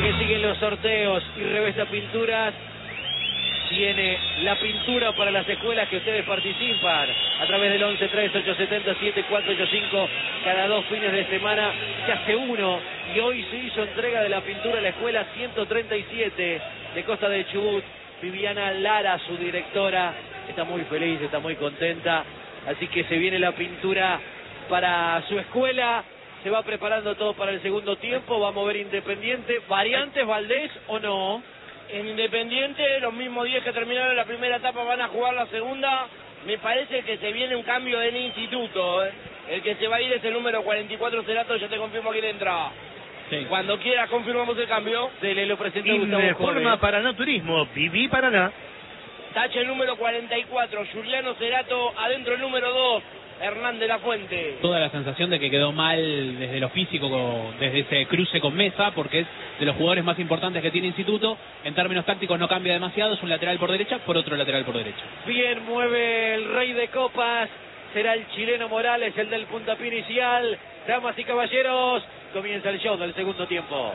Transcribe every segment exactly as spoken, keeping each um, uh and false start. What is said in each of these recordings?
que siguen los sorteos y Revesta Pinturas tiene la pintura para las escuelas que ustedes participan a través del once tres ocho siete cero siete cuatro ocho cinco. Cada dos fines de semana se hace uno y hoy se hizo entrega de la pintura a la escuela ciento treinta y siete de Costa de Chubut. Viviana Lara, su directora, está muy feliz, está muy contenta, así que se viene la pintura para su escuela. Se va preparando todo para el segundo tiempo. Vamos a ver Independiente. ¿Variantes, Valdés, o no? En Independiente, los mismos diez que terminaron la primera etapa van a jugar la segunda. Me parece que se viene un cambio en instituto, ¿eh? El que se va a ir es el número cuarenta y cuatro, Cerato. Yo te confirmo quién entra. Sí. Cuando quieras confirmamos el cambio. Dele, lo presenta Gustavo Informa Paraná Turismo, Viví Paraná. Tache el número cuarenta y cuatro, Juliano Cerato. Adentro el número dos, Hernán de la Fuente. Toda la sensación de que quedó mal desde lo físico, desde ese cruce con Mesa, porque es de los jugadores más importantes que tiene Instituto. En términos tácticos no cambia demasiado, es un lateral por derecha por otro lateral por derecha. Bien, mueve el rey de copas, será el chileno Morales, el del puntapié inicial. Damas y caballeros, comienza el show del segundo tiempo.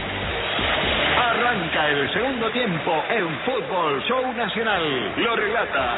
Arranca el segundo tiempo en Fútbol Show Nacional. Lo relata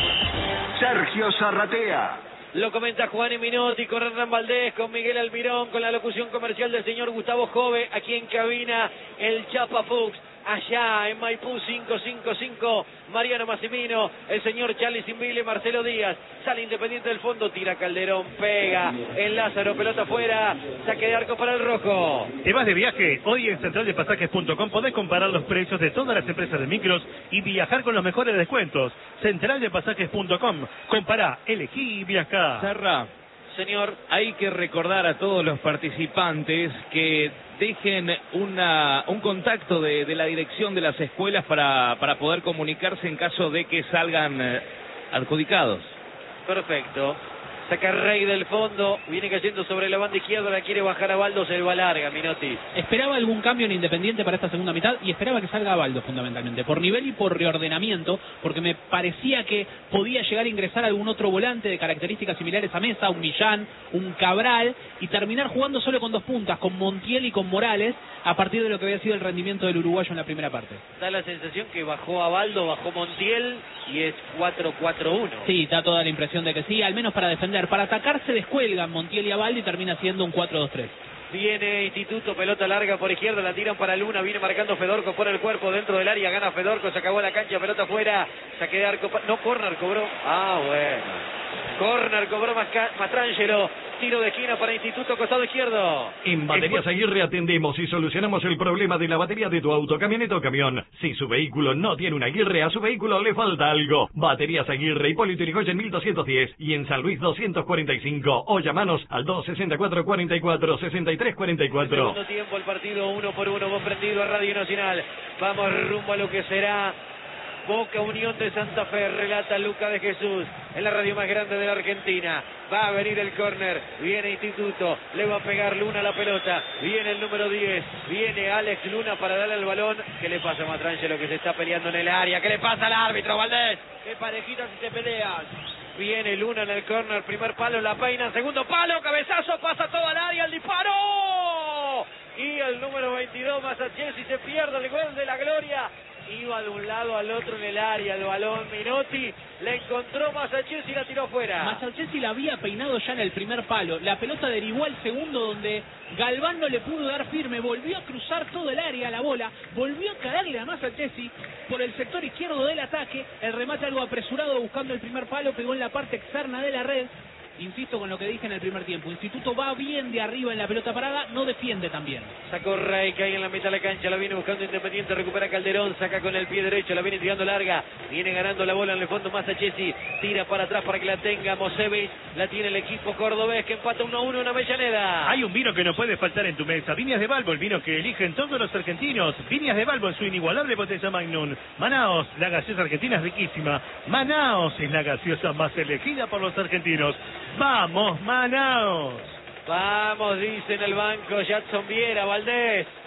Sergio Zarratea. Lo comenta Juan Minotti con Hernán Valdés, con Miguel Almirón, con la locución comercial del señor Gustavo Jove, aquí en cabina el Chapa Fuchs, allá en Maipú cinco cinco cinco, Mariano Massimino, el señor Charlie Simbile, Marcelo Díaz, sale Independiente del fondo, tira Calderón, pega, el Lázaro, pelota afuera, saque de arco para el rojo. ¿Te vas de viaje? Hoy en central de pasajes punto com podés comparar los precios de todas las empresas de micros y viajar con los mejores descuentos. central de pasajes punto com, compará, elegí y viajá. Serra, señor, hay que recordar a todos los participantes que dejen una, un contacto de, de la dirección de las escuelas para, para poder comunicarse en caso de que salgan eh, adjudicados. Perfecto. Saca Rey del fondo, viene cayendo sobre la banda izquierda, la quiere bajar a Baldo, se va larga, Minotti. Esperaba algún cambio en Independiente para esta segunda mitad y esperaba que salga Baldo fundamentalmente, por nivel y por reordenamiento, porque me parecía que podía llegar a ingresar algún otro volante de características similares a Mesa, un Millán, un Cabral, y terminar jugando solo con dos puntas, con Montiel y con Morales, a partir de lo que había sido el rendimiento del uruguayo en la primera parte. Da la sensación que bajó a Baldo, bajó Montiel y es cuatro cuatro uno. Sí, da toda la impresión de que sí, al menos para defender. Para atacar se descuelgan Montiel y Abaldo y termina siendo un cuatro dos tres. Viene Instituto, pelota larga por izquierda, la tiran para Luna, viene marcando Fedorco por el cuerpo dentro del área, gana Fedorco, se acabó la cancha, pelota afuera, saque de arco, no, córner cobró, ah bueno, córner cobró Mastrangelo, tiro de esquina para Instituto, costado izquierdo. En Baterías Aguirre atendemos y solucionamos el problema de la batería de tu auto, camioneta o camión. Si su vehículo no tiene una Aguirre, a su vehículo le falta algo. Baterías Aguirre, Hipólito Yrigoyen mil doscientos diez y en San Luis doscientos cuarenta y cinco. O llamanos al dos sesenta y cuatro, cuarenta y cuatro, sesenta y tres cuarenta y cuatro. Segundo tiempo, el partido uno por uno, vos prendido a Radio Nacional. Vamos rumbo a lo que será Boca Unión de Santa Fe, relata Luca de Jesús en la radio más grande de la Argentina. Va a venir el córner, viene Instituto, le va a pegar Luna la pelota, viene el número diez, viene Alex Luna para darle el balón. ¿Qué le pasa a Mastrangelo que se está peleando en el área? ¿Qué le pasa al árbitro, Valdés? ¡Qué parejitas si te peleas! Viene Luna en el córner, primer palo, la peina, segundo palo, cabezazo, pasa todo al área, el disparo. Y el número veintidós, Masachesi, se pierde el gol de la gloria. Iba de un lado al otro en el área, el balón Minotti, la encontró Masachesi y la tiró fuera. Masachesi la había peinado ya en el primer palo, la pelota derivó al segundo donde Galván no le pudo dar firme, volvió a cruzar todo el área la bola, volvió a caerle a Masachesi por el sector izquierdo del ataque, el remate algo apresurado buscando el primer palo, pegó en la parte externa de la red. Insisto con lo que dije en el primer tiempo, Instituto va bien de arriba en la pelota parada, no defiende tan bien. Sacó Rey, cae en la mitad de la cancha, la viene buscando Independiente, recupera Calderón, saca con el pie derecho, la viene tirando larga, viene ganando la bola en el fondo Masachesi, tira para atrás para que la tenga Mosevich, la tiene el equipo cordobés que empata uno a uno en Avellaneda. Hay un vino que no puede faltar en tu mesa, Viñas de Balbo, el vino que eligen todos los argentinos. Viñas de Balbo en su inigualable botella Magnum. Manaos, la gaseosa argentina es riquísima. Manaos es la gaseosa más elegida por los argentinos. ¡Vamos, Manaos! Vamos, dice en el banco Jadson Viera, Valdés.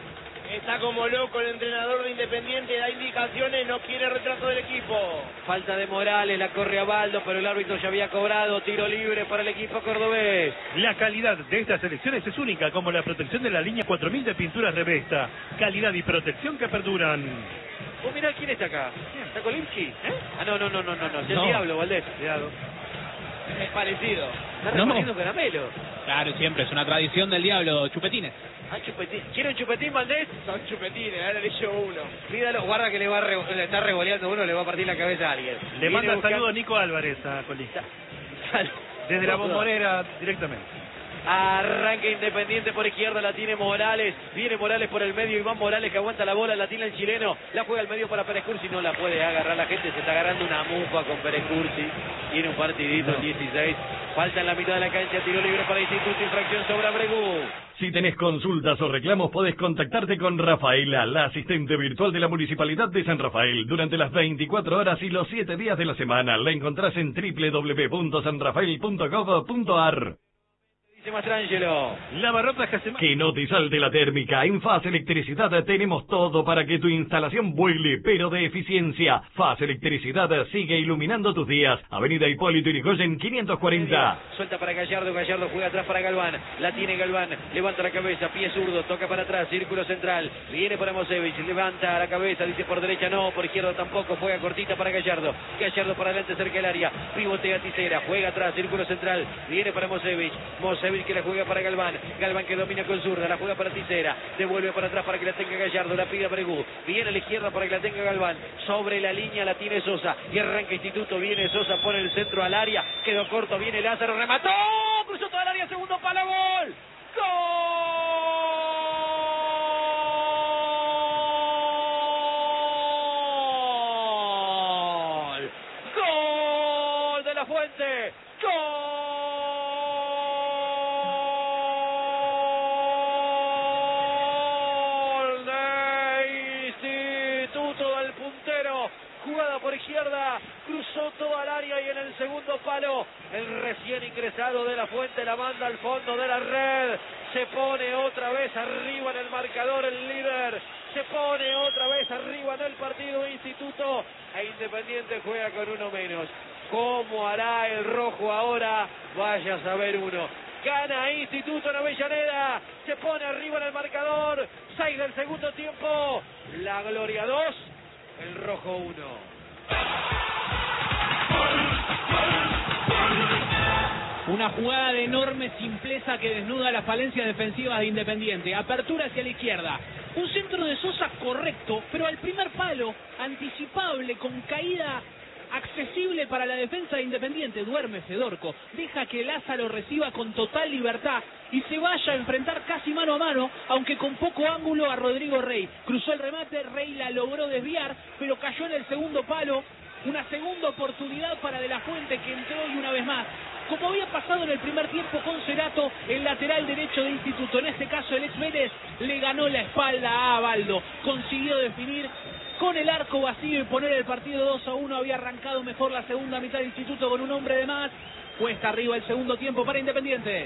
Está como loco el entrenador de Independiente, da indicaciones, no quiere retraso del equipo. Falta de Morales, la corre a Baldo, pero el árbitro ya había cobrado. Tiro libre para el equipo cordobés. La calidad de estas elecciones es única, como la protección de la línea cuatro mil de pinturas Revesta. Calidad y protección que perduran. Oh, mirá, ¿quién está acá? ¿Está Kolimski? ¿Eh? Ah, no, no, no, no, no, no. Es el No. Diablo, Valdés. Cuidado. Es parecido. Está No. repartiendo caramelo. Claro, siempre, es una tradición del diablo, chupetines. Ah, chupetín. ¿Quiere un chupetín, Valdés? Son chupetines, ahora le llevo uno. Pídalo, guarda que le va a re- le está revoleando uno, le va a partir la cabeza a alguien. Le Viene manda buscando- saludos Nico Álvarez a Colista. Sal- Desde la bombonera directamente. Arranca Independiente por izquierda, la tiene Morales. Viene Morales por el medio, Iván Morales que aguanta la bola, la tiene el chileno. La juega al medio para Pérez Cursi, no la puede agarrar la gente. Se está agarrando una mufa con Pérez Cursi. Tiene un partidito, No. dieciséis. Falta en la mitad de la cancha, tiro libre para Instituto, infracción sobre Abregu. Si tenés consultas o reclamos, podés contactarte con Rafaela, la asistente virtual de la Municipalidad de San Rafael, durante las veinticuatro horas y los siete días de la semana. La encontrás en doble u doble u doble u punto san rafael punto gov punto ar. Dice Mastrangelo. Lavarropas Casemar. Que no te salte la térmica. En Faz Electricidad tenemos todo para que tu instalación vuele, pero de eficiencia. Faz Electricidad sigue iluminando tus días. Avenida Hipólito Yrigoyen quinientos cuarenta. Suelta para Gallardo, Gallardo juega atrás para Galván, la tiene Galván, levanta la cabeza, pie zurdo, toca para atrás, círculo central, viene para Mosevich, levanta la cabeza, dice por derecha no, por izquierda tampoco, juega cortita para Gallardo, Gallardo para adelante cerca del área, pivotea Tisera, juega atrás, círculo central, viene para Mosevich, Mosevich que la juega para Galván, Galván que domina con zurda, la juega para Tisera, devuelve para atrás para que la tenga Gallardo, la pide a Bregú, viene a la izquierda para que la tenga Galván, sobre la línea la tiene Sosa, y arranca Instituto, viene Sosa, pone el centro al área, quedó corto, viene Lázaro, remató, cruzó toda el área, segundo palo, gol, gol, gol de la Fuente, gol de Instituto del puntero, jugada por izquierda, cruzó toda el área y en el segundo palo, el recién ingresado de la Fuente la manda al fondo de la red, se pone otra vez arriba en el marcador el líder, se pone otra vez arriba en el partido Instituto, e Independiente juega con uno menos. ¿Cómo hará el rojo ahora? Vaya a saber uno. Gana Instituto en Avellaneda, se pone arriba en el marcador, seis del segundo tiempo, la Gloria dos, el rojo uno. Una jugada de enorme simpleza que desnuda las falencias defensivas de Independiente. Apertura hacia la izquierda. Un centro de Sosa correcto, pero al primer palo, anticipable, con caída accesible para la defensa de Independiente. Duerme Fedorco, deja que Lázaro reciba con total libertad y se vaya a enfrentar casi mano a mano, aunque con poco ángulo, a Rodrigo Rey. Cruzó el remate, Rey la logró desviar, pero cayó en el segundo palo. Una segunda oportunidad para De la Fuente, que entró y una vez más, como había pasado en el primer tiempo con Cerato, el lateral derecho de Instituto, en este caso el ex Vélez, le ganó la espalda a Abaldo, consiguió definir con el arco vacío y poner el partido dos a uno. Había arrancado mejor la segunda mitad de Instituto con un hombre de más. Cuesta arriba el segundo tiempo para Independiente.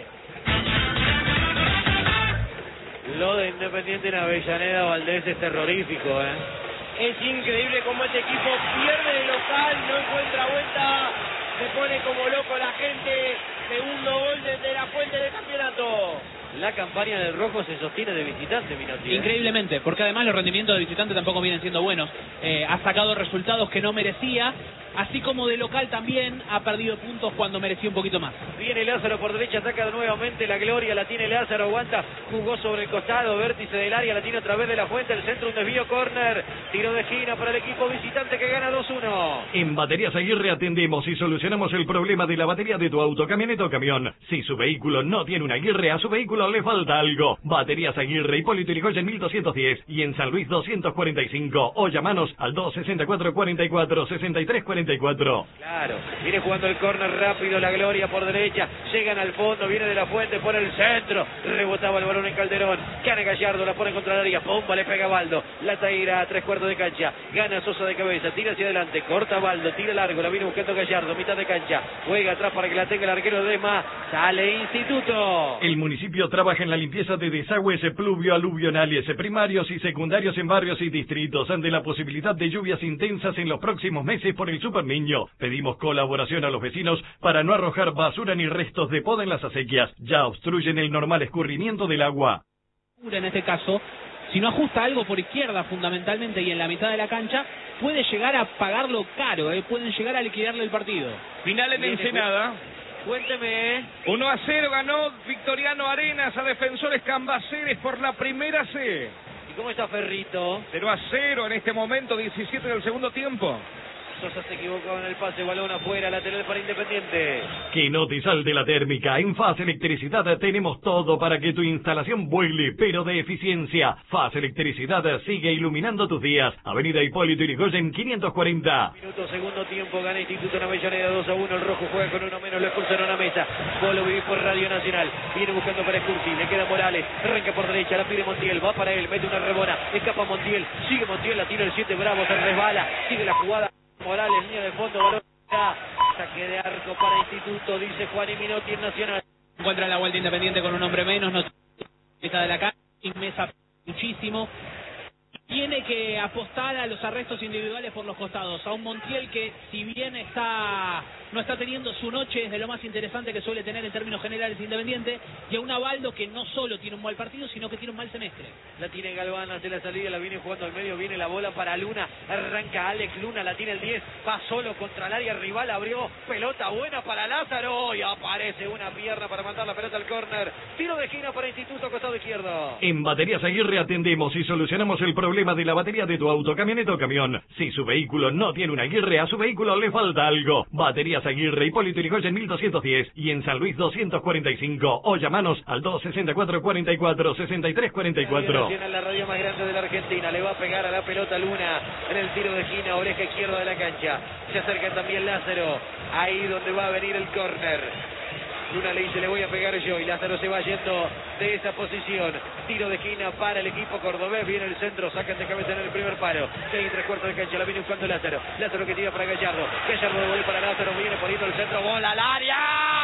Lo de Independiente en Avellaneda, Valdés, es terrorífico, ¿eh? Es increíble cómo este equipo pierde de local, no encuentra vuelta, se pone como loco la gente. Segundo gol desde la Fuente del campeonato. La campaña del rojo se sostiene de visitante, Minotti, ¿eh? Increíblemente, porque además los rendimientos de visitante tampoco vienen siendo buenos. Eh, ha sacado resultados que no merecía, así como de local también ha perdido puntos cuando merecía un poquito más. Viene Lázaro por derecha, ataca nuevamente la Gloria, la tiene Lázaro, aguanta, jugó sobre el costado, vértice del área, la tiene otra vez de la Fuente, el centro, un desvío, córner, tiro de esquina para el equipo visitante que gana dos uno. En Baterías Aguirre atendemos y solucionamos el problema de la batería de tu auto, camioneta o camión. Si su vehículo no tiene una Aguirre, a su vehículo le falta algo. Baterías Aguirre, Hipólito Yrigoyen mil doscientos diez y en San Luis doscientos cuarenta y cinco. O llamanos al dos sesenta y cuatro, cuarenta y cuatro, sesenta y tres cuarenta y cuatro. cuarenta y cuatro. Claro, viene jugando el córner rápido, la Gloria por derecha, llegan al fondo, viene de la Fuente por el centro, rebotaba el balón en Calderón, gana Gallardo, la pone contra la área, pomba, le pega a Baldo, la tira a tres cuartos de cancha, gana Sosa de cabeza, tira hacia adelante, corta Baldo, tira largo, la viene buscando Gallardo, mitad de cancha, juega atrás para que la tenga el arquero de Desma, sale Instituto. El municipio trabaja en la limpieza de desagües pluvio-aluvionales primarios y secundarios en barrios y distritos ante la posibilidad de lluvias intensas en los próximos meses por el Super Niño. Pedimos colaboración a los vecinos para no arrojar basura ni restos de poda en las acequias. Ya obstruyen el normal escurrimiento del agua. En este caso, si no ajusta algo por izquierda fundamentalmente y en la mitad de la cancha, puede llegar a pagarlo caro, ¿eh? Pueden llegar a liquidarle el partido. Final en Ensenada. Cuénteme. uno a cero ganó Victoriano Arenas a Defensores Cambaceres por la primera C. ¿Y cómo está Ferrito? cero a cero en este momento, diecisiete del segundo tiempo. Sosa se equivocó en el pase, balón afuera, lateral para Independiente. Que no te salte la térmica. En Faz Electricidad tenemos todo para que tu instalación vuele, pero de eficiencia. Faz Electricidad sigue iluminando tus días. Avenida Hipólito Yrigoyen quinientos cuarenta. Minuto, segundo tiempo, gana Instituto en Avellaneda dos a uno. El rojo juega con uno menos, lo expulsaron a Mesa. Vos lo vivís por Radio Nacional. Viene buscando para Escursi, le queda Morales. Arranca por derecha, la pide Montiel, va para él, mete una rebona. Escapa Montiel, sigue Montiel, la tira el siete Bravo, se resbala. Sigue la jugada. Morales, línea de fondo, balón, saque de arco para Instituto, dice Juan y Minotti en Nacional. Encuentra la vuelta Independiente con un hombre menos, no está de la cancha, Mesa muchísimo. Tiene que apostar a los arrestos individuales por los costados, a un Montiel que si bien está no está teniendo su noche, es de lo más interesante que suele tener en términos generales Independiente, y a un Abaldo que no solo tiene un mal partido, sino que tiene un mal semestre. La tiene Galván, hace la salida, la viene jugando al medio, viene la bola para Luna, arranca Alex Luna, la tiene el diez, va solo contra el área rival, abrió, pelota buena para Lázaro, y aparece una pierna para mandar la pelota al córner, tiro de esquina para Instituto, costado izquierdo. En Baterías Aguirre atendemos y solucionamos el problema de la batería de tu auto, camioneta o camión. Si su vehículo no tiene una Aguirre, a su vehículo le falta algo. Baterías Aguirre, Hipólito Yrigoyen mil doscientos diez y en San Luis doscientos cuarenta y cinco. O llamanos al dos sesenta y cuatro, cuarenta y cuatro, sesenta y tres cuarenta y cuatro. La radio más grande de la Argentina, le va a pegar a la pelota Luna en el tiro de esquina, oreja izquierda de la cancha. Se acerca también Lázaro, ahí donde va a venir el córner. Luna le dice, le voy a pegar yo, y Lázaro se va yendo de esa posición. Tiro de esquina para el equipo cordobés, viene el centro, sacan de cabeza en el primer palo. Seis tres cuartos de cancha, la viene buscando Lázaro. Lázaro que tira para Gallardo. Gallardo de vuelta para Lázaro, viene poniendo el centro, bola al área.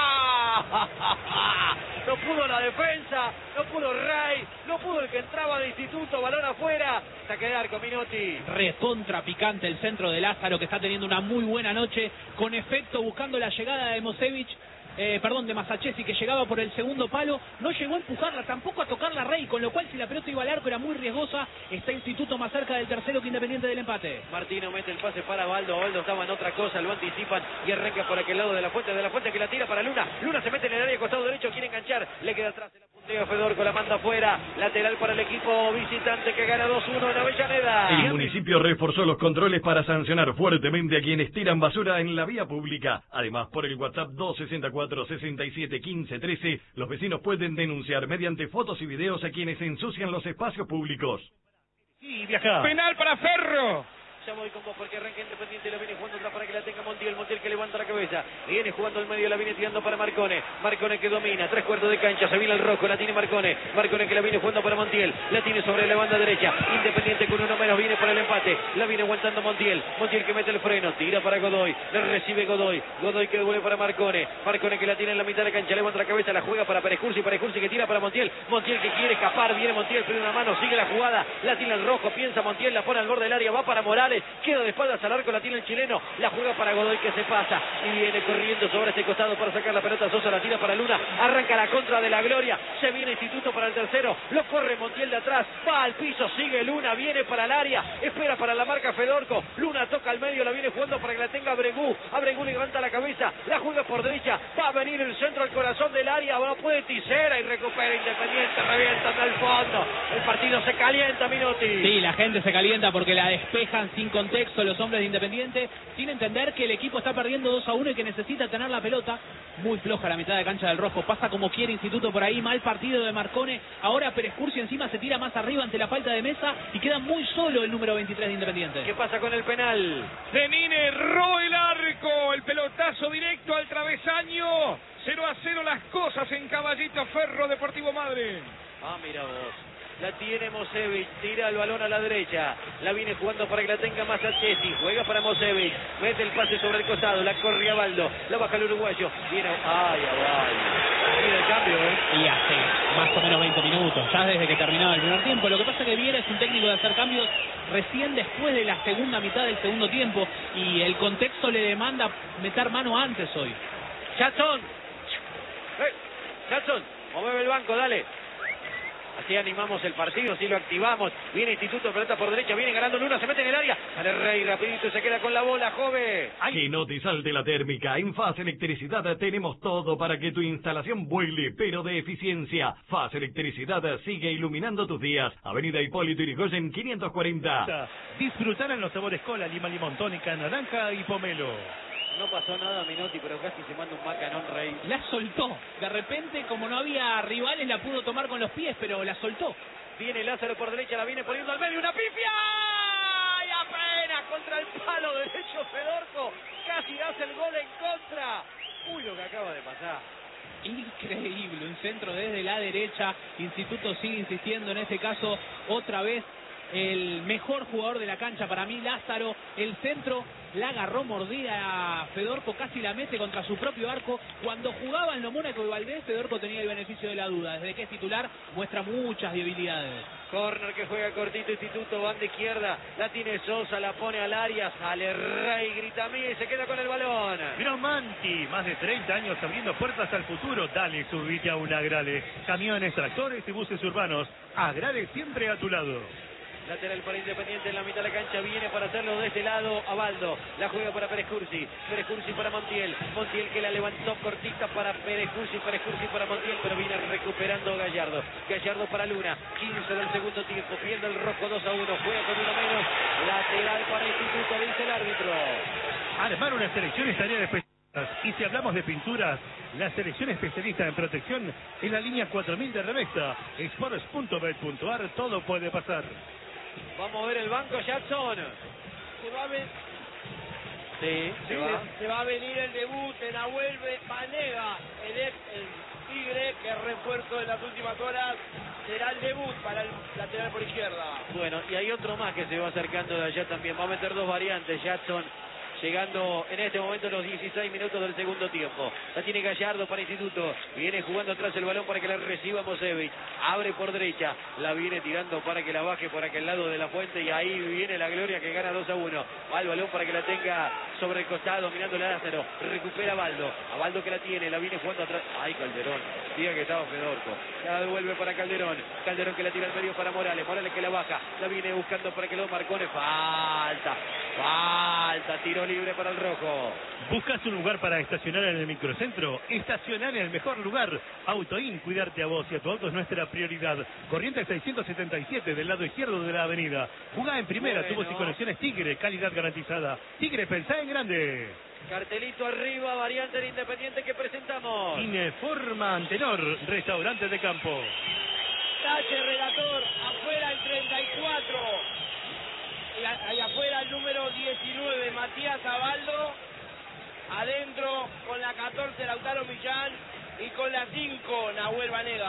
No pudo la defensa, no pudo Rey, no pudo el que entraba de Instituto, balón afuera. Saque de arco, Minotti. Recontra picante el centro de Lázaro, que está teniendo una muy buena noche, con efecto buscando la llegada de Mosevich. Eh, perdón, de Masachesi, que llegaba por el segundo palo, no llegó a empujarla, tampoco a tocarla Rey, con lo cual si la pelota iba al arco era muy riesgosa. Está Instituto más cerca del tercero que Independiente del empate. Martino mete el pase para Baldo, Baldo estaba en otra cosa, lo anticipan y arranca por aquel lado de la Fuente, de la Fuente que la tira para Luna, Luna se mete en el área costado derecho, quiere enganchar, le queda atrás, la puntea Fedorco, la manda afuera, lateral para el equipo visitante que gana dos uno en Avellaneda. El municipio reforzó los controles para sancionar fuertemente a quienes tiran basura en la vía pública. Además, por el WhatsApp dos sesenta y cuatro, sesenta y siete, quince, trece, los vecinos pueden denunciar mediante fotos y videos a quienes ensucian los espacios públicos. Y viaja. Penal para Ferro. Ya voy con vos porque arranca Independiente, la viene jugando atrás para que la tenga Montiel, Montiel que levanta la cabeza, viene jugando al medio, la viene tirando para Marcone, Marcone que domina, tres cuartos de cancha, se viene el rojo, la tiene Marcone, Marcone que la viene jugando para Montiel, la tiene sobre la banda derecha, Independiente con uno menos, viene para el empate, la viene aguantando Montiel, Montiel que mete el freno, tira para Godoy, le recibe Godoy, Godoy que devuelve para Marcone, Marcone que la tiene en la mitad de la cancha, levanta la cabeza, la juega para Perejursi, Perejursi que tira para Montiel, Montiel que quiere escapar, viene Montiel, frena una mano, sigue la jugada, la tiene el rojo, piensa Montiel, la pone al borde del área, va para Morales, queda de espaldas al arco, la tiene el chileno, la juega para Godoy que se pasa y viene corriendo sobre este costado para sacar la pelota. Sosa la tira para Luna, arranca la contra de la Gloria, se viene Instituto para el tercero, lo corre Montiel de atrás, va al piso, sigue Luna, viene para el área, espera para la marca Fedorco, Luna toca al medio, la viene jugando para que la tenga Abregú, Abregú levanta la cabeza, la juega por derecha, va a venir el centro al corazón del área, va puede Tisera y recupera Independiente, revientan al fondo, el partido se calienta, Minotti. Sí, la gente se calienta porque la despejan sin sin contexto los hombres de Independiente, sin entender que el equipo está perdiendo dos a uno y que necesita tener la pelota. Muy floja la mitad de cancha del Rojo, pasa como quiere Instituto por ahí, mal partido de Marcone. Ahora Pérez Cursi encima se tira más arriba ante la falta de Mesa y queda muy solo el número veintitrés de Independiente. ¿Qué pasa con el penal? Zenine erró el arco, el pelotazo directo al travesaño. cero a cero las cosas en Caballito Ferro Deportivo Madre. Ah, mira vos. La tiene Mosevic, tira el balón a la derecha. La viene jugando para que la tenga más a Chesi. Juega para Mosevic. Mete el pase sobre el costado. La corre a Baldo. La baja el uruguayo. Viene. Ay, ay. Viene el cambio, ¿eh? Y hace más o menos veinte minutos, ya desde que terminaba el primer tiempo. Lo que pasa es que Viera es un técnico de hacer cambios recién después de la segunda mitad del segundo tiempo. Y el contexto le demanda meter mano antes hoy. Jackson. Eh, Jackson. Mueve el banco, dale. Así animamos el partido, así lo activamos. Viene Instituto, pelota por derecha, viene ganando Luna, se mete en el área. Sale Rey, rapidito, se queda con la bola, joven. Que no te salte la térmica. En Faz Electricidad tenemos todo para que tu instalación vuele, pero de eficiencia. Faz Electricidad sigue iluminando tus días. Avenida Hipólito Yrigoyen quinientos cuarenta. Disfrutar en los sabores cola, lima, limón, tónica, naranja y pomelo. No pasó nada, Minotti, pero casi se manda un macanón, Rey. La soltó. De repente, como no había rivales, la pudo tomar con los pies, pero la soltó. Viene Lázaro por derecha, la viene poniendo al medio, una pifia. Y apenas contra el palo derecho Fedorco. Casi hace el gol en contra. Uy, lo que acaba de pasar. Increíble, un centro desde la derecha. Instituto sigue insistiendo, en este caso, otra vez. El mejor jugador de la cancha para mí, Lázaro. El centro la agarró mordida a Fedorco, casi la mete contra su propio arco. Cuando jugaban lo Mónaco y Valdés, Fedorco tenía el beneficio de la duda. Desde que es titular, muestra muchas debilidades. Corner que juega cortito Instituto, banda izquierda. La tiene Sosa, la pone al área. Sale Rey, grita a mí y se queda con el balón. Gromanti, más de treinta años abriendo puertas al futuro. Dale, subite a un Agrale. Camiones, tractores y buses urbanos. Agrale siempre a tu lado. Lateral para Independiente en la mitad de la cancha. Viene para hacerlo de este lado a Baldo. La juega para Pérez Cursi. Pérez Cursi para Montiel. Montiel que la levantó cortita para Pérez Cursi. Pérez Cursi para Montiel. Pero viene recuperando Gallardo. Gallardo para Luna. quince del segundo tiempo. Pierde el Rojo dos a uno. Juega con uno menos. Lateral para Instituto, dice el árbitro. Armar una selección es tarea de especialistas. Y si hablamos de pinturas, la selección especialista en protección es la línea cuatro mil de Revesta. Sports punto bet punto ar. Todo puede pasar. Vamos a ver el banco, Jackson. Se va a ver. Sí, se Sí, va. se va a venir el debut de Nahuel Banega, el ex el Tigre, que es refuerzo de las últimas horas. Será el debut para el lateral por izquierda. Bueno, y hay otro más que se va acercando de allá también. Va a meter dos variantes, Jackson. Llegando en este momento los dieciséis minutos del segundo tiempo. La tiene Gallardo para Instituto. Viene jugando atrás el balón para que la reciba Mosevic. Abre por derecha. La viene tirando para que la baje por aquel lado de la fuente. Y ahí viene la Gloria que gana dos a uno. Va el balón para que la tenga sobre el costado, mirando a Lázaro. Recupera a Baldo. A Baldo que la tiene. La viene jugando atrás. Ay, Calderón. Diga que estaba Fedorco. La devuelve para Calderón. Calderón que la tira al medio para Morales. Morales que la baja. La viene buscando para que lo Marcone. Falta. Falta. Tiro libre para el Rojo. ¿Buscas un lugar para estacionar en el microcentro? Estacionar en el mejor lugar. Autoin, cuidarte a vos y a tu auto es nuestra prioridad. Corriente seiscientos setenta y siete del lado izquierdo de la avenida. Jugá en primera, Bueno. tubos y conexiones Tigre, calidad garantizada. Tigre, pensá en grande. Cartelito arriba, variante de Independiente que presentamos. Ineforma Antenor, restaurante de campo. Tache, relator, afuera el treinta y cuatro. Y a- ahí afuera el número diecinueve, Matías Abaldo. Adentro con la catorce, Lautaro Millán. Y con la cinco, Nahuel Banega.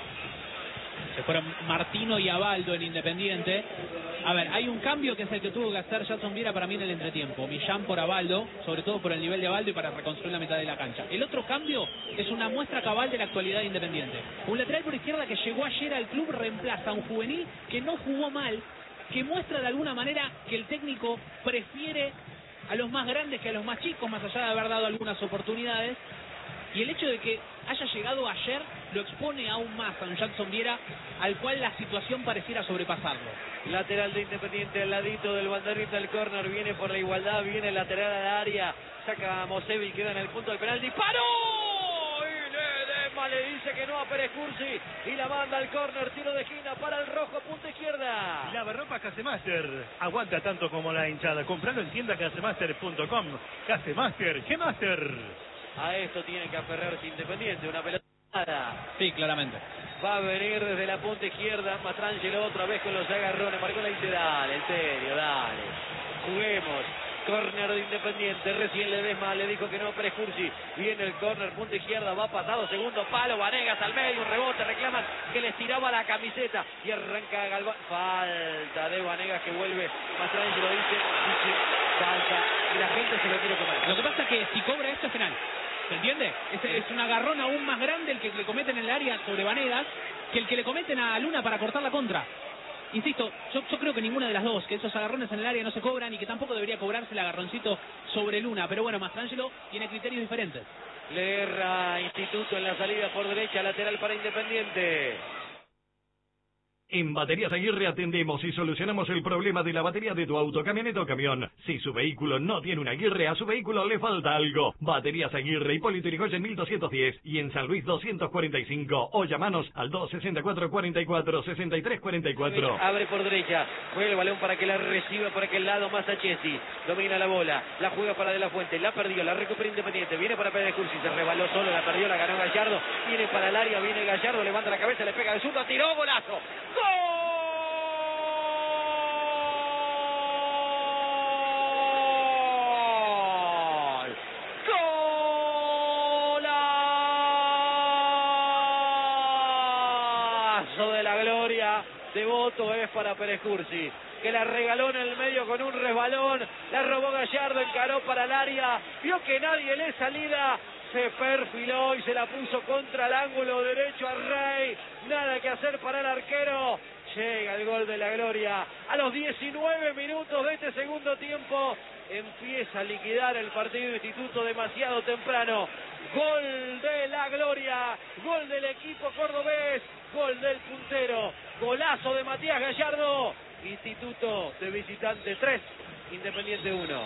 Se fueron Martino y Abaldo en Independiente. A ver, hay un cambio que es el que tuvo que hacer Jackson Viera para mí en el entretiempo. Millán por Abaldo, sobre todo por el nivel de Abaldo y para reconstruir la mitad de la cancha. El otro cambio es una muestra cabal de la actualidad de Independiente. Un lateral por izquierda que llegó ayer al club reemplaza a un juvenil que no jugó mal, que muestra de alguna manera que el técnico prefiere a los más grandes que a los más chicos, más allá de haber dado algunas oportunidades. Y el hecho de que haya llegado ayer lo expone aún más a un Jackson Viera al cual la situación pareciera sobrepasarlo. Lateral de Independiente al ladito del banderita del córner. Viene por la igualdad, viene el lateral al área. Saca a Mosevic, queda en el punto del penal. ¡Disparó! Y Ledesma le dice que no a Pérez Cursi. Y la manda al córner, tiro de esquina para el Rojo, punta izquierda. Lavarropas Casemaster. Aguanta tanto como la hinchada. Compralo en tienda casemaster punto com. Casemaster, G-Master. A esto tiene que aferrarse Independiente. Una pelota. Sí, claramente. Va a venir desde la punta izquierda. Mastrangelo otra vez con los agarrones. Marcó la dice, dale, en serio, dale. Juguemos. Córner de Independiente, recién Ledesma le dijo que no, Pérez Cursi. Viene el córner, punta izquierda, va pasado, segundo palo, Vanegas al medio, un rebote, reclaman que les tiraba la camiseta y arranca Galván. Falta de Vanegas que vuelve, Mastrangelo dice, dice, falta, y la gente se lo quiere comer. Lo que pasa es que si cobra esto es penal, ¿se entiende? Es, es un agarrón aún más grande el que le cometen en el área sobre Vanegas que el que le cometen a Luna para cortar la contra. Insisto, yo, yo creo que ninguna de las dos, que esos agarrones en el área no se cobran y que tampoco debería cobrarse el agarroncito sobre Luna. Pero bueno, Mastrangelo tiene criterios diferentes. Le erra Instituto en la salida por derecha, lateral para Independiente. En Baterías Aguirre atendemos y solucionamos el problema de la batería de tu auto, camioneta o camión. Si su vehículo no tiene una Aguirre, a su vehículo le falta algo. Baterías Aguirre, Hipólito Yrigoyen mil doscientos diez y en San Luis doscientos cuarenta y cinco. O llamanos al dos sesenta y cuatro, cuarenta y cuatro, sesenta y tres cuarenta y cuatro. Abre por derecha, juega el balón para que la reciba por aquel lado más a Chesi. Domina la bola, la juega para De La Fuente, la perdió, la recupera Independiente. Viene para Pérez Cursi, se rebaló solo, la perdió, la ganó Gallardo. Viene para el área, viene Gallardo, levanta la cabeza, le pega de zurdo, tiró, golazo. ¡Gol! De la gloria, Devoto es para Pérez Cursi, que la regaló en el medio con un resbalón, la robó Gallardo, encaró para el área, vio que nadie le salida, se perfiló y se la puso contra el ángulo derecho a Rey, nada que hacer para el arquero, llega el gol de la gloria, a los diecinueve minutos de este segundo tiempo, empieza a liquidar el partido Instituto demasiado temprano, gol de la gloria, gol del equipo cordobés, gol del puntero, golazo de Matías Gallardo, Instituto de visitante tres, Independiente uno.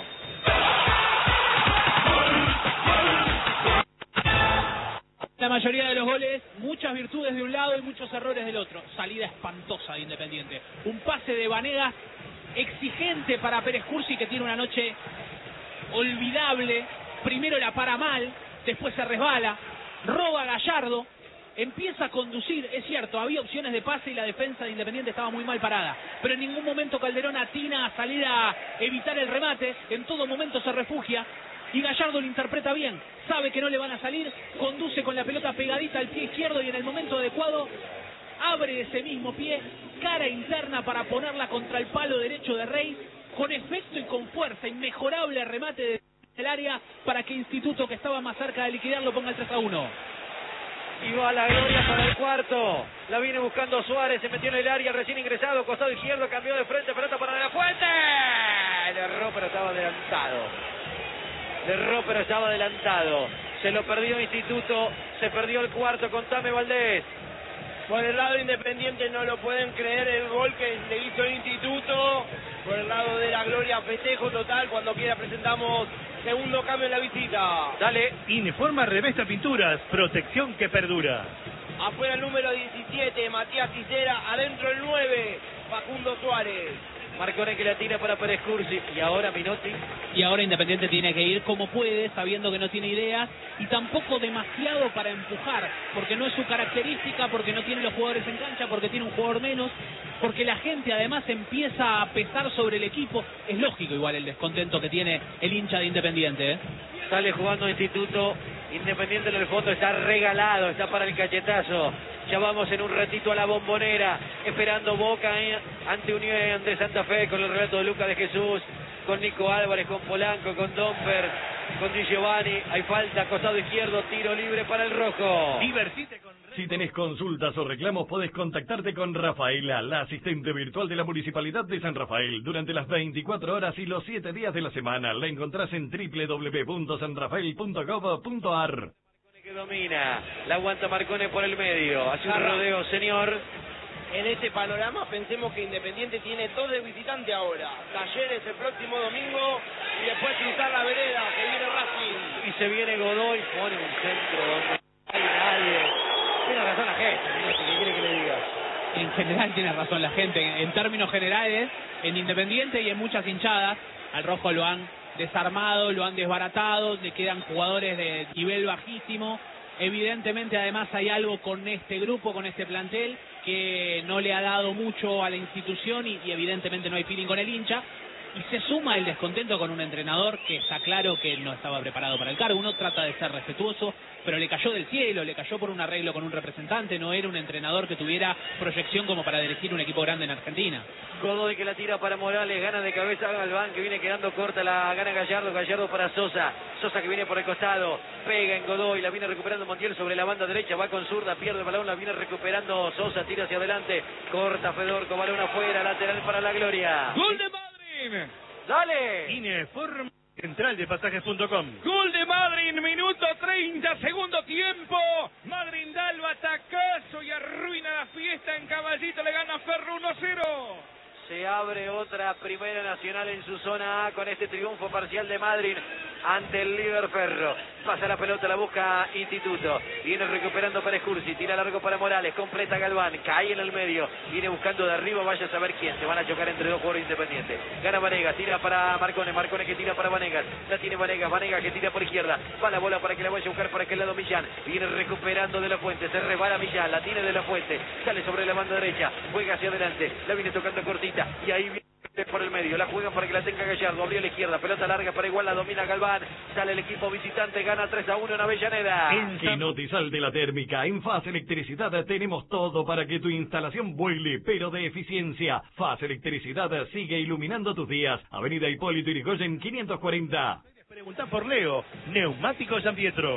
La mayoría de los goles, muchas virtudes de un lado y muchos errores del otro. Salida espantosa de Independiente. Un pase de Vanegas exigente para Pérez Cursi, que tiene una noche olvidable. Primero la para mal, después se resbala, roba a Gallardo, empieza a conducir, es cierto, había opciones de pase y la defensa de Independiente estaba muy mal parada, pero en ningún momento Calderón atina a salir a evitar el remate, en todo momento se refugia y Gallardo lo interpreta bien, sabe que no le van a salir, conduce con la pelota pegadita al pie izquierdo y en el momento adecuado abre ese mismo pie, cara interna para ponerla contra el palo derecho de Rey, con efecto y con fuerza, inmejorable remate del área para que Instituto, que estaba más cerca de liquidarlo, ponga el tres a uno. Y va la gloria para el cuarto, la viene buscando Suárez, se metió en el área, recién ingresado, costado izquierdo, cambió de frente, pelota para De La Fuente, le erró pero estaba adelantado, le erró pero estaba adelantado, se lo perdió Instituto, se perdió el cuarto con Tame Valdés. Por el lado Independiente no lo pueden creer el gol que le hizo el Instituto. Por el lado de la gloria, festejo total. Cuando quiera presentamos segundo cambio en la visita. Dale. Informa Revesta Pinturas, protección que perdura. Afuera el número diecisiete, Matías Cicera. Adentro el nueve, Facundo Suárez. Marcone que la tira para Pérez Cursi. Y ahora Minotti. Y ahora Independiente tiene que ir como puede, sabiendo que no tiene ideas y tampoco demasiado para empujar, porque no es su característica, porque no tiene los jugadores en cancha, porque tiene un jugador menos, porque la gente además empieza a pesar sobre el equipo. Es lógico igual el descontento que tiene el hincha de Independiente, ¿eh? Sale jugando Instituto. Independiente en el fondo está regalado, está para el cachetazo. Ya vamos en un ratito a la Bombonera, esperando Boca eh, ante Unión de Santa Fe con el relato de Lucas de Jesús, con Nico Álvarez, con Polanco, con Domper, con Di Giovanni. Hay falta, costado izquierdo, tiro libre para el rojo. Divertite con... Si tenés consultas o reclamos, podés contactarte con Rafaela, la asistente virtual de la Municipalidad de San Rafael, durante las veinticuatro horas y los siete días de la semana. La encontrás en doble u doble u doble u punto san rafael punto gov punto a r. Que domina, la aguanta Marcone por el medio, hace un rodeo, señor. En este panorama pensemos que Independiente tiene dos de visitante ahora. Talleres el próximo domingo y después cruzar la vereda, que viene Racing. Y se viene Godoy, pone un centro donde no hay nadie. Tiene razón la gente, ¿qué quiere que le diga? en general tiene razón la gente, en términos generales, en Independiente y en muchas hinchadas, al Rojo lo han desarmado, lo han desbaratado, le quedan jugadores de nivel bajísimo. Evidentemente, además, hay algo con este grupo, con este plantel, que no le ha dado mucho a la institución y, y evidentemente no hay feeling con el hincha. Y se suma el descontento con un entrenador que está claro que no estaba preparado para el cargo. Uno trata de ser respetuoso, pero le cayó del cielo, le cayó por un arreglo con un representante. No era un entrenador que tuviera proyección como para dirigir un equipo grande en Argentina. Godoy que la tira para Morales, gana de cabeza Galván, que viene quedando corta, la gana Gallardo, Gallardo para Sosa, Sosa que viene por el costado, pega en Godoy, la viene recuperando Montiel sobre la banda derecha, va con zurda, pierde el balón, la viene recuperando Sosa, tira hacia adelante, corta Fedorco, balón afuera, lateral para la Gloria. ¡Gol de Madrid! ¡Dale! Informe central de pasajes punto com. Gol de Madrid, minuto treinta, segundo tiempo. Madrid da el batacazo y arruina la fiesta en Caballito, le gana Ferro uno cero. Se abre otra Primera Nacional en su zona A con este triunfo parcial de Madrid ante el líder Ferro. Pasa la pelota, la busca Instituto. Viene recuperando Pérez Cursi, tira largo para Morales, completa Galván, cae en el medio. Viene buscando de arriba, vaya a saber quién. Se van a chocar entre dos jugadores independientes. Gana Vanegas, tira para Marcone, Marcone que tira para Vanegas. La tiene Vanegas, Vanegas que tira por izquierda. Va la bola para que la vaya a buscar por aquel lado Millán. Viene recuperando de la Fuente, se rebala Millán, la tiene de la Fuente. Sale sobre la banda derecha, juega hacia adelante. La viene tocando cortita y ahí viene por el medio, la juegan para que la tenga Gallardo, abrió a la izquierda, pelota larga para igual, la domina Galván, sale el equipo visitante, gana tres a uno en Avellaneda. En Quinotizal de la Térmica, en Faz Electricidad tenemos todo para que tu instalación vuele, pero de eficiencia. Faz Electricidad sigue iluminando tus días. Avenida Hipólito Yrigoyen quinientos cuarenta. Pregunta por Leo, Neumático San Pietro.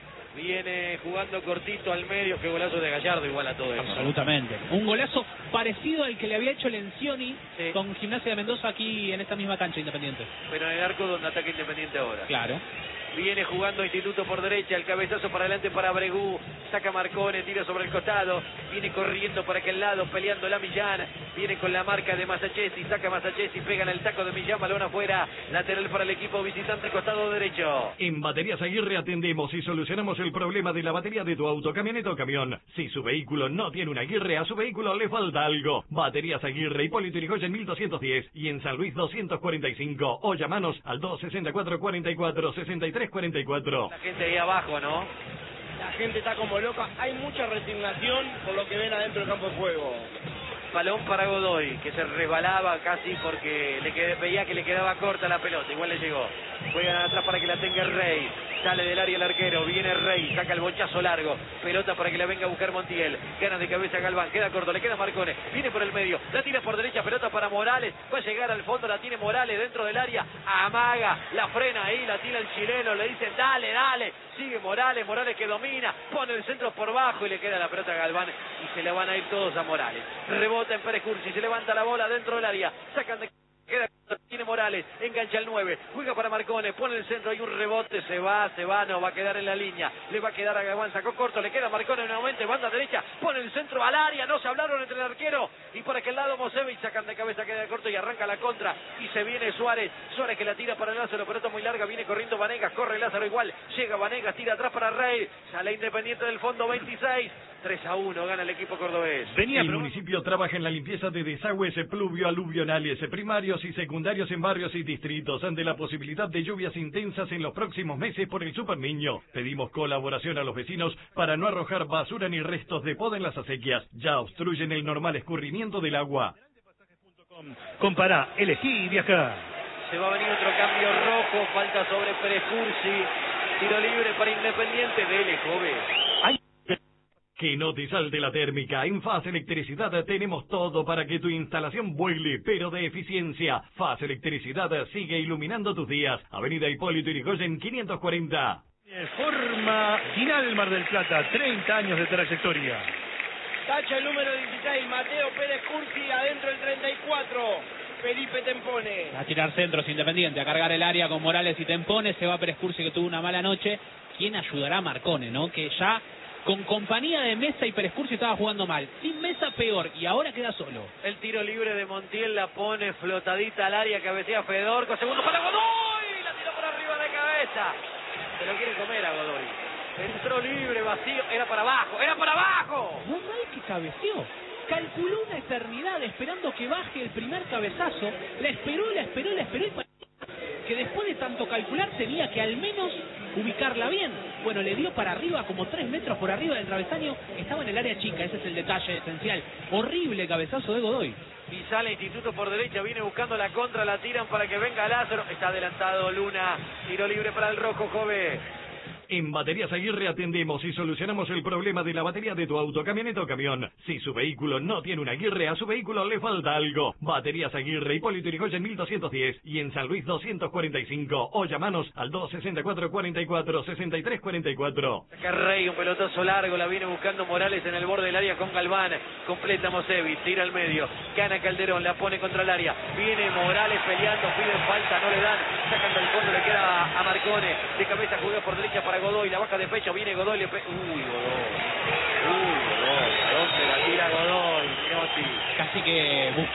Viene jugando cortito al medio, qué golazo de Gallardo, igual a todo eso. Absolutamente. Un golazo parecido al que le había hecho Lencioni sí. con Gimnasia de Mendoza aquí en esta misma cancha Independiente. Pero en el arco donde ataca Independiente ahora. Claro. Viene jugando Instituto por derecha, el cabezazo para adelante para Bregú, saca Marcone, tira sobre el costado, viene corriendo por aquel lado, peleando la Millán, viene con la marca de Masachesi, saca Masachesi, pega en el taco de Millán, balón afuera, lateral para el equipo visitante, costado derecho. En Baterías Aguirre atendemos y solucionamos el problema de la batería de tu auto, camioneta o camión. Si su vehículo no tiene una Aguirre, a su vehículo le falta algo. Baterías Aguirre, Hipólito Yrigoyen mil doscientos diez y en San Luis doscientos cuarenta y cinco. O llamanos al dos sesenta y cuatro, cuarenta y cuatro, sesenta y tres cuarenta y cuatro. La gente ahí abajo, ¿no? La gente está como loca, hay mucha resignación por lo que ven adentro del campo de juego. Balón para Godoy, que se resbalaba casi porque le quedé, veía que le quedaba corta la pelota, igual le llegó. Juegan atrás para que la tenga Rey, sale del área el arquero, viene Rey, saca el bochazo largo, pelota para que la venga a buscar Montiel, gana de cabeza Galván, queda corto, le queda Marcone, viene por el medio, la tira por derecha, pelota para Morales, va a llegar al fondo, la tiene Morales dentro del área, amaga, la frena ahí, la tira el chileno, le dicen dale, dale, sigue Morales, Morales que domina, pone el centro por bajo y le queda la pelota a Galván y se le van a ir todos a Morales. Rebota en Pérez Cursi, se levanta la bola dentro del área, sacan de... Queda, tiene Morales, engancha el nueve, juega para Marcone, pone el centro, hay un rebote, se va, se va, no va a quedar en la línea, le va a quedar a Galván, sacó corto, le queda a Marcone nuevamente, banda derecha, pone el centro al área, no se hablaron entre el arquero y por aquel lado Mosevic, sacan de cabeza, queda corto y arranca la contra y se viene Suárez, Suárez que la tira para Lázaro, pelota muy larga, viene corriendo Vanegas, corre Lázaro igual, llega Vanegas, tira atrás para Rey, sale Independiente del fondo veintiséis, tres a uno, gana el equipo cordobés. Venía el municipio trabaja en la limpieza de desagües pluvio-aluvionales primarios y secundarios en barrios y distritos ante la posibilidad de lluvias intensas en los próximos meses por el Super Niño. Pedimos colaboración a los vecinos para no arrojar basura ni restos de poda en las acequias. Ya obstruyen el normal escurrimiento del agua. Compará, elegí y viajá. Se va a venir otro cambio rojo, falta sobre Pérez Cursi, tiro libre para Independiente, dele, joven. Quinotizal de la Térmica, en Faz Electricidad tenemos todo para que tu instalación vuele, pero de eficiencia. Faz Electricidad sigue iluminando tus días. Avenida Hipólito Yrigoyen quinientos cuarenta. Forma final Mar del Plata, treinta años de trayectoria. Tacha el número dieciséis, Mateo Pérez Cursi, adentro el treinta y cuatro. Felipe Tempone. A tirar centros Independiente, a cargar el área con Morales y Tempone, se va Pérez Cursi que tuvo una mala noche. ¿Quién ayudará a Marcone, no? Que ya con compañía de Mesa y Pérez Cursi estaba jugando mal. Sin Mesa peor y ahora queda solo. El tiro libre de Montiel la pone flotadita al área, cabecea Fedorco, segundo para Godoy, la tiró por arriba de cabeza. Se lo quiere comer a Godoy. Entró libre, vacío, era para abajo, era para abajo. No mal que cabeceó. calculó una eternidad esperando que baje el primer cabezazo, la esperó, la esperó, la esperó y parecía que después de tanto calcular tenía que al menos ubicarla bien. Bueno, le dio para arriba, como tres metros por arriba del travesaño, estaba en el área chica, ese es el detalle esencial. Horrible cabezazo de Godoy. Y sale Instituto por derecha, viene buscando la contra, la tiran para que venga Lázaro. Está adelantado Luna, tiro libre para el rojo, Jove. En Baterías Aguirre atendemos y solucionamos el problema de la batería de tu auto, camioneta o camión. Si su vehículo no tiene una Aguirre, a su vehículo le falta algo. Baterías Aguirre, Hipólito Yrigoyen mil doscientos diez y en San Luis doscientos cuarenta y cinco. O llamanos al dos sesenta y cuatro, cuarenta y cuatro, sesenta y tres cuarenta y cuatro. Saca Rey, un pelotazo largo, la viene buscando Morales en el borde del área con Galván. Completa Mosevich, tira al medio. Gana Calderón, la pone contra el área. Viene Morales peleando, piden falta, no le dan. Sacan del fondo, le queda a Marcone. De cabeza juega por derecha para Godoy, la baja de pecho, viene Godoy, le pe... Uy, Godoy. Uy, Godoy. ¿A dónde la tira Godoy, Minotti? Casi que busca